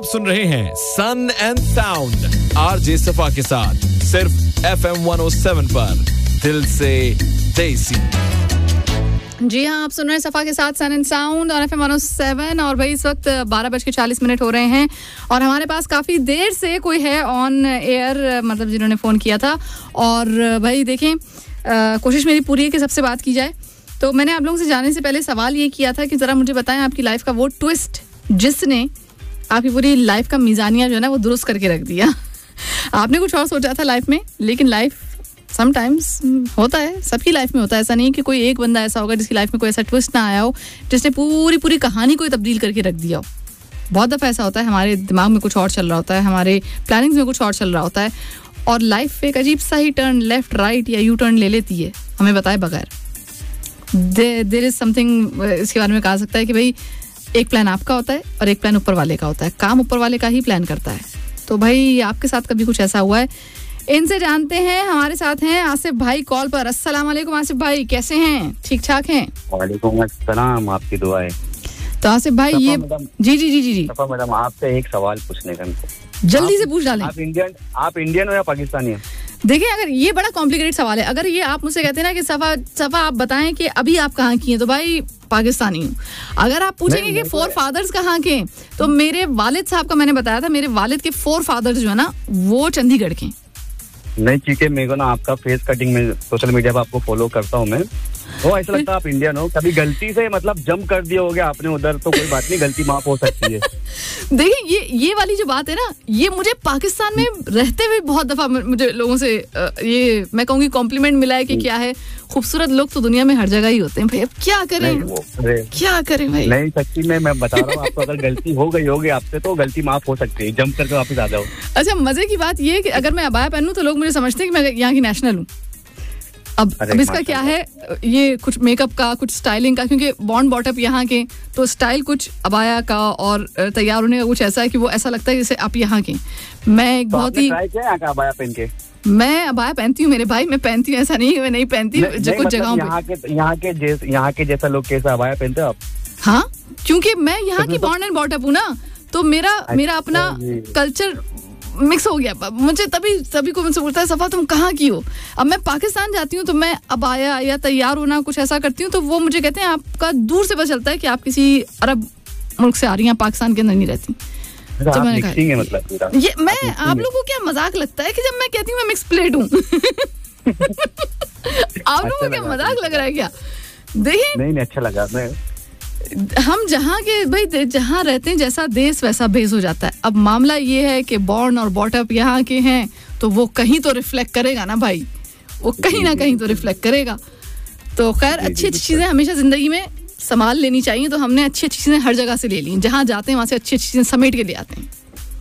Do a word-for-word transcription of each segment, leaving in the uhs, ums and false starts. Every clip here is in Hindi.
आप सुन रहे हैं सन एंड साउंड आरजे सफा के साथ सिर्फ F M one O seven पर दिल से देसी। जी हाँ, आप सुन रहे हैं सफा के साथ सन एंड साउंड और F M one O seven. और भाई इस वक्त बारह बज के चालीस मिनट हो रहे हैं और हमारे पास काफ़ी देर से कोई है ऑन एयर, मतलब जिन्होंने फ़ोन किया था। और भाई देखें, कोशिश मेरी पूरी है कि सबसे बात की जाए। तो मैंने आप लोगों से जाने से पहले सवाल ये किया था कि ज़रा मुझे बताएं आपकी लाइफ का वो ट्विस्ट जिसने आपकी पूरी लाइफ का मीज़ानिया जो है ना वो दुरुस्त करके रख दिया। आपने कुछ और सोचा था लाइफ में, लेकिन लाइफ समटाइम्स होता है, सबकी लाइफ में होता है। ऐसा नहीं कि कोई एक बंदा ऐसा होगा जिसकी लाइफ में कोई ऐसा ट्विस्ट ना आया हो जिसने पूरी पूरी कहानी को तब्दील करके रख दिया हो। बहुत दफ़ा ऐसा होता है, हमारे दिमाग में कुछ और चल रहा होता है, हमारे प्लानिंग्स में कुछ और चल रहा होता है और लाइफ एक अजीब सा ही टर्न लेफ्ट राइट या यू टर्न ले लेती है हमें बताए बगैर। देयर इज समथिंग, इसके बारे में कहा सकता है कि भाई एक प्लान आपका होता है और एक प्लान ऊपर वाले का होता है। काम ऊपर वाले का ही प्लान करता है। तो भाई आपके साथ कभी कुछ ऐसा हुआ है? इनसे जानते हैं। हमारे साथ हैं आसिफ भाई कॉल पर। अस्सलाम वालेकुम आसिफ भाई, कैसे हैं? ठीक ठाक हैं? वालेकुम अस्सलाम, आपकी दुआएं। तो आसिफ भाई ये जी जी जी जी जी मैडम, आपसे एक सवाल पूछने का, जल्दी से पूछ डालें। आप इंडियन आप इंडियन हो या पाकिस्तानी हो? देखिए, अगर ये बड़ा कॉम्प्लिकेटेड सवाल है। अगर ये आप मुझसे कहते हैं ना कि सफा सफा आप बताएं कि अभी आप कहाँ की हैं, तो भाई पाकिस्तानी हूँ। अगर आप पूछेंगे कि फोर फादर्स कहाँ के, तो मेरे वालिद साहब का मैंने बताया था, मेरे वालिद के फोर फादर्स जो है ना वो चंडीगढ़ के। नहीं ठीक है, मेरे को ना आपका फेस कटिंग में सोशल मीडिया पर आपको फॉलो करता हूँ मैं, वो ऐसा लगता है आप इंडियन हो। कभी गलती से मतलब जंप कर दिया होगा आपने उधर, तो कोई बात नहीं, गलती माफ हो सकती है। देखिए, ये ये वाली जो बात है ना, ये मुझे पाकिस्तान में रहते हुए बहुत दफा मुझे लोगों से ये मैं कहूँगी कॉम्प्लीमेंट मिला है कि क्या है, खूबसूरत लोग तो दुनिया में हर जगह ही होते हैं भाई, अब क्या करें क्या करें भाई। नहीं सच्ची में मैं बता रहा हूँ आपको, अगर गलती हो गई होगी आपसे तो गलती माफ हो सकती है, जंप करके वापस आ जाओ। अच्छा, मजे की बात ये है कि अगर मैं अबाया पहनूं तो लोग मुझे समझते हैं कि मैं यहाँ की नेशनल हूँ। अब अब इसका क्या है, ये कुछ मेकअप का, कुछ स्टाइलिंग का, क्योंकि बॉर्न बॉटअप यहाँ के, तो स्टाइल कुछ अबाया का और तैयार होने का कुछ ऐसा है कि वो ऐसा लगता है जैसे आप यहाँ के। मैं एक तो बहुत ही अबाया पहन के मैं अबाया पहनती हूँ मेरे भाई, मैं पहनती हूँ, ऐसा नहीं है मैं नहीं पहनती हूँ। कुछ मतलब जगहों यहाँ के यहाँ के जैसे यहाँ के जैसा लोग कैसा अबाया पहनते हो आप? हाँ, क्योंकि मैं यहाँ की बॉर्न एंड बॉटअप हूँ ना, तो मेरा मेरा अपना कल्चर मिक्स हो गया। मुझे तभी सभी को मुझसे पूछता है सफा तुम कहाँ की हो। अब मैं पाकिस्तान जाती हूँ तो मैं अब आया या तैयार होना कुछ ऐसा करती हूँ, तो वो मुझे कहते हैं आपका दूर से पता चलता है कि आप किसी अरब मुल्क से आ रही हैं, पाकिस्तान के अंदर नहीं रहती। तो मैंने कहा मतलब ये मैं आप लोगों को क्या मजाक लगता है कि जब मैं कहती हूँ मैं मिक्स प्लेट हूँ? आप लोगों को क्या मजाक लग रहा है क्या? देखिए नहीं नहीं अच्छा लगा। मैं हम जहाँ के भाई जहाँ रहते हैं, जैसा देश वैसा भेस हो जाता है। अब मामला ये है कि बॉर्न और बॉटअप यहाँ के हैं तो वो कहीं तो रिफ्लेक्ट करेगा ना भाई, वो कहीं ना कहीं तो रिफ्लेक्ट करेगा। तो खैर अच्छी अच्छी चीजें हमेशा जिंदगी में संभाल लेनी चाहिए, तो हमने अच्छी अच्छी चीजें हर जगह से ले ली, जहाँ जाते हैं वहां से अच्छी अच्छी चीजें समेट के ले आते हैं।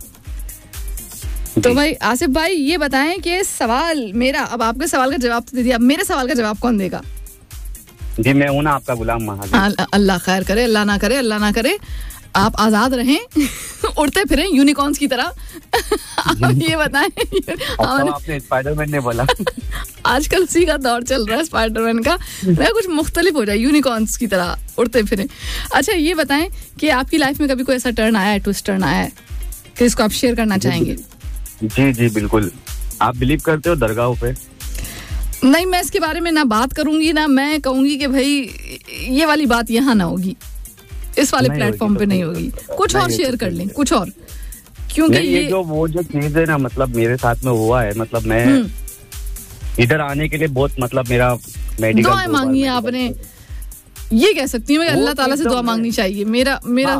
तो भाई आसिफ भाई ये बताएं कि सवाल मेरा, अब आपके सवाल का जवाब तो दे दिया, अब मेरे सवाल का जवाब कौन देगा? जी मैं हूं ना आपका गुलाम महादेव। अल्लाह खैर करे, अल्लाह ना करे, अल्लाह ना करे, आप आजाद रहें, उड़ते फिरें यूनिकॉर्न्स की तरह। आप ये बताएं, आपने स्पाइडरमैन ने बोला आजकल उसी का दौर चल रहा है स्पाइडरमैन का, मैं कुछ मुख्तलिफ हो जाए, यूनिकॉर्न्स की तरह उड़ते फिरें। अच्छा ये बताएं कि आपकी लाइफ में कभी कोई ऐसा टर्न आया है, ट्विस्ट टर्न आया है कि इसको आप शेयर करना चाहेंगे? जी जी बिल्कुल। आप बिलीव करते हो दरगाहों पे? नहीं, मैं इसके बारे में ना बात करूंगी ना मैं कहूंगी कि भाई ये वाली बात यहाँ ना होगी, इस वाले प्लेटफॉर्म पे नहीं होगी। कुछ और शेयर कर लें, कुछ और, क्योंकि ये, ये जो वो जो चीज है ना, मतलब मेरे साथ में हुआ है, मतलब मैं इधर आने के लिए बहुत मतलब मेरा मेडिकल दुआएं मांगी है आपने, ये कह सकती हूँ मैं, अल्लाह ताला से दुआ मांगनी चाहिए। मेरा मेरा